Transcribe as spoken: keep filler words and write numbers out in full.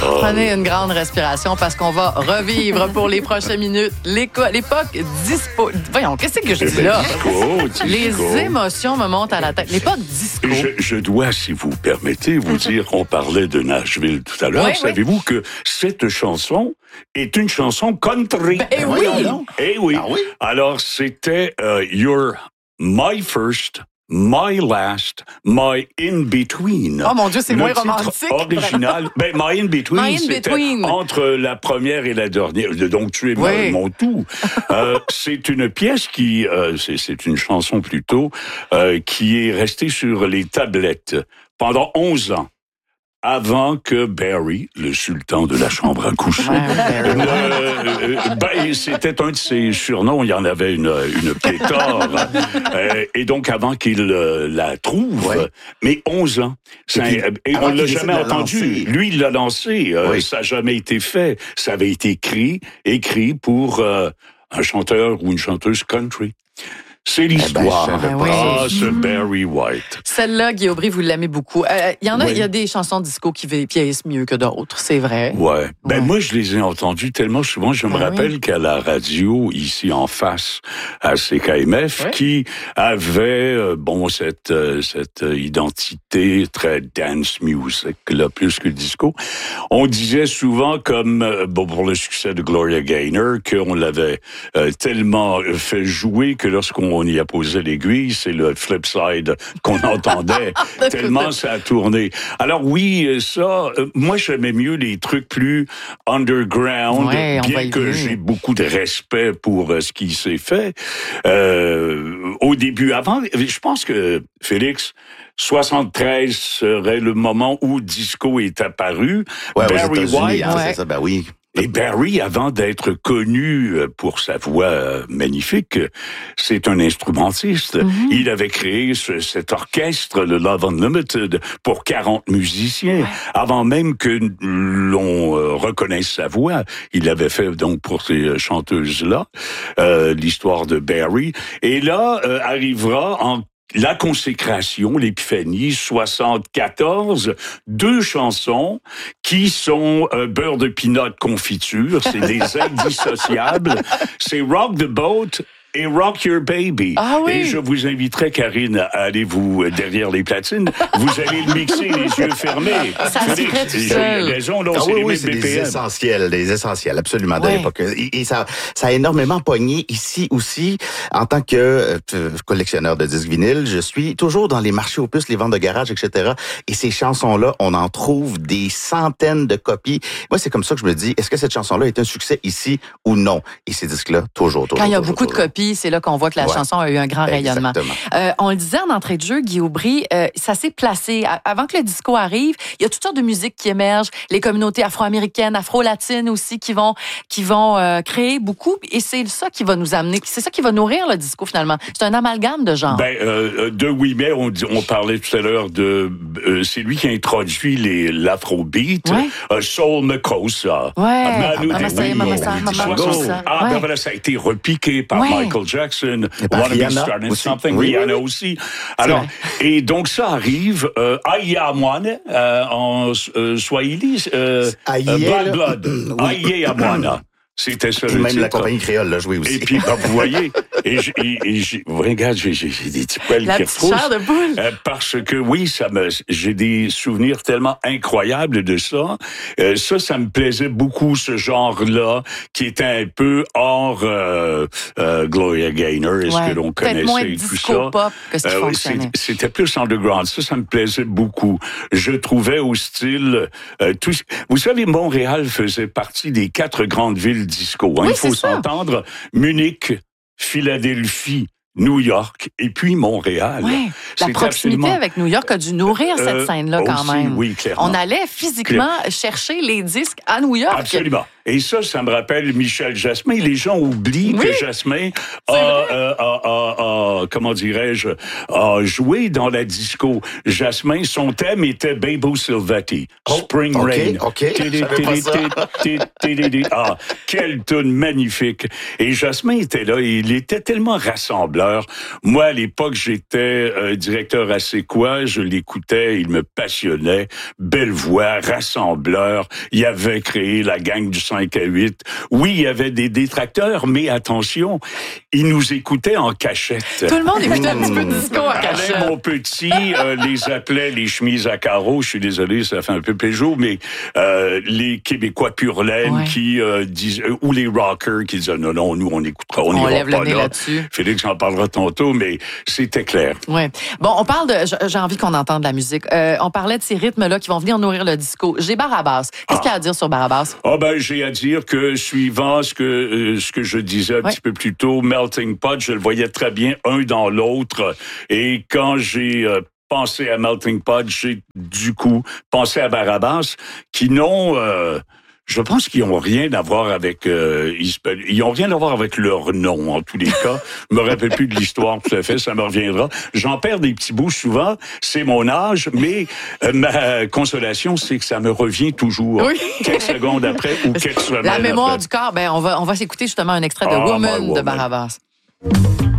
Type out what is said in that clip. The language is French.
Prenez une grande respiration parce qu'on va revivre pour les prochaines minutes l'éco- l'époque dispo... Voyons, qu'est-ce que je dis là? Disco, disco. Les émotions me montent à la tête. L'époque disco. Je, je dois, si vous permettez, vous dire, on parlait de Nashville tout à l'heure. Oui, Savez-vous oui. que cette chanson est une chanson country? Ben, eh oui! Eh oui. Ah oui? Alors, c'était uh, You're My First, My Last, My In-Between. Oh mon Dieu, c'est Le moins titre romantique. original. Ben, My In-Between, My c'était In-Between. entre la première et la dernière. Donc, tu es Oui. mon, mon tout. euh, c'est une pièce qui, euh, c'est, c'est une chanson plutôt, euh, qui est restée sur les tablettes pendant onze ans. Avant que Barry, le sultan de la chambre à coucher, Ouais, euh, euh, ben, c'était un de ses surnoms, il y en avait une, une pléthore, euh, et donc avant qu'il euh, la trouve, Ouais. mais onze ans, ça, Et puis, et avant on qu'il l'a décide jamais de la entendu. lancer. Lui, il l'a lancé, euh, Oui. ça n'a jamais été fait, ça avait été écrit, écrit pour euh, un chanteur ou une chanteuse country. C'est l'histoire. je savais pas. Ah, Oui. ce Barry White. Celle-là, Guy Aubry, vous l'aimez beaucoup. Euh, Il y en a, il Oui. y a des chansons disco qui vieillissent mieux que d'autres, c'est vrai. Ouais. Ben Ouais. moi je les ai entendues tellement souvent. Je me Ben rappelle oui. qu'à la radio ici en face à C K M F, Ouais. qui avait euh, bon cette euh, cette euh, identité très dance music là plus que disco. On disait souvent comme euh, bon pour le succès de Gloria Gaynor qu'on l'avait euh, tellement fait jouer que lorsqu'on y a posé l'aiguille, c'est le flip side qu'on entendait tellement ça a tourné. Alors oui, ça, euh, moi j'aimais mieux les trucs plus underground, Ouais, on va bien y que venir. j'ai beaucoup de respect pour euh, ce qui s'est fait. Euh, au début, avant, je pense que Félix, soixante-treize serait le moment où disco est apparu. Ouais, aux Barry États-Unis, White. hein, Ouais. c'est ça, ben oui. Et Barry, avant d'être connu pour sa voix euh, magnifique, c'est un instrumentiste. Mm-hmm. Il avait créé ce, cet orchestre, le Love Unlimited, pour quarante musiciens. Ouais. Avant même que l'on euh, reconnaisse sa voix, il avait fait donc pour ces chanteuses-là euh, l'histoire de Barry. Et là, euh, arrivera en la consécration, l'épiphanie, soixante-quatorze, deux chansons qui sont euh, beurre de pinot confiture, c'est des indissociables, c'est Rock the Boat et Rock Your Baby. Ah oui. Et je vous inviterai, Karine, à aller vous, euh, derrière les platines, vous allez le mixer les yeux fermés. Ça se Félix, ferait tout j'ai seul. raison, non, Ah c'est oui, les oui, mêmes c'est B P des M. essentiels, des essentiels, absolument, de Ouais. l'époque. Et, et ça, ça a énormément pogné ici aussi. En tant que euh, collectionneur de disques vinyles, je suis toujours dans les marchés aux puces, les ventes de garage, et cetera. Et ces chansons-là, on en trouve des centaines de copies. Moi, c'est comme ça que je me dis, est-ce que cette chanson-là est un succès ici ou non? Et ces disques-là, toujours, toujours, Quand il y a toujours, beaucoup de toujours. copies, c'est là qu'on voit que la Ouais. chanson a eu un grand rayonnement. Exactement. Euh, on le disait en entrée de jeu, Guy Aubry, euh, ça s'est placé. A- Avant que le disco arrive, il y a toutes sortes de musiques qui émergent, les communautés afro-américaines, afro-latines aussi qui vont qui vont euh, créer beaucoup. Et c'est ça qui va nous amener, c'est ça qui va nourrir le disco finalement. C'est un amalgame de genres. Ben, euh, de Ouimet, on, dit- on parlait tout à l'heure de... Euh, c'est lui qui a introduit les, l'afrobeat. Ouais. Euh, Soul Makossa. Ouais. Ah, Manu Mama Saya, Dibango. Mama Saya, Mama soixante. Saya. Ah, ben Ouais. voilà, ça a été repiqué par Ouais. Michael Jackson. Et par Wanna Be Rihanna Starting aussi. Something. Oui, Rihanna oui, oui. aussi. Alors, et donc ça arrive, euh, Aïe Amwana, euh, en euh, Swahili, euh, Aïe, euh, là. Blood Blood. Oui. Aïe Amwana. C'était ça Et le même la titre. compagnie créole l'a joué aussi. Et puis, ben, vous voyez, et, je- et, et j'ai- regarde, j'ai, j'ai, j'ai des petits poils La qui petite repoussent. chair de poule. Euh, parce que oui, ça me, j'ai des souvenirs tellement incroyables de ça. Euh, ça, ça me plaisait beaucoup, ce genre-là, qui était un peu hors euh, euh, Gloria Gaynor, est-ce Ouais. que l'on Peut-être moins connaissait et tout ça. disco-pop que ce qui Euh, oui, fonctionnait. c'est- c'était plus underground. Ça, ça me plaisait beaucoup. Je trouvais au style... Euh, tout, vous savez, Montréal faisait partie des quatre grandes villes disco. Hein. Oui, Il faut c'est ça. s'entendre. Munich, Philadelphie, New York et puis Montréal. Ouais. La C'est proximité absolument- avec New York a dû nourrir cette Euh, scène-là quand aussi, même. oui, clairement. On allait physiquement chercher les disques à New York. Absolument. Et ça, ça me rappelle Michel Jasmin. Les gens oublient oui, que Jasmin a, a, a, a, a, comment dirais-je, a joué dans la disco. Jasmin, son thème était Bebo Silvetti, oh, Spring okay, Rain. OK, Ah, quelle tune magnifique. Et Jasmin était là, et il était tellement rassembleur. Moi, à l'époque, j'étais euh, directeur à C'est quoi, je l'écoutais, il me passionnait. Belle voix, rassembleur. Il avait créé la gang du cinq à huit. Oui, il y avait des détracteurs, mais attention, il nous écoutait en cachette. Tout le monde écoutait un petit peu de disco en cachette. Alain, mon petit, euh, les appelait les chemises à carreaux. Je suis désolé, ça fait un peu péjo, mais euh, les Québécois pur laine ouais. qui euh, disent, euh, ou les rockers qui disaient non, non, nous, on écoutera, on, on n'ira lève pas le nez là. là-dessus. Félix en parlera tantôt, mais c'était clair. Ouais. Bon, on parle de, j'ai envie qu'on entende la musique. Euh, on parlait de ces rythmes-là qui vont venir nourrir le disco. J'ai Barabas. Qu'est-ce ah. qu'il y a à dire sur Barabas? Ah ben, j'ai à dire que suivant ce que euh, ce que je disais un ouais. petit peu plus tôt, Melting Pot, je le voyais très bien un dans l'autre. Et quand j'ai euh, pensé à Melting Pot, j'ai du coup pensé à Barabas, qui n'ont euh, je pense qu'ils n'ont rien à voir avec... Euh, ils, ils ont rien à voir avec leur nom, en tous les cas. Je me rappelle plus de l'histoire tout à fait, ça me reviendra. J'en perds des petits bouts souvent, c'est mon âge, mais euh, ma consolation, c'est que ça me revient toujours. Oui. Quelques secondes après ou quelques semaines La mémoire après. du corps, ben on va, on va s'écouter justement un extrait de oh, Woman, Woman de Barabas.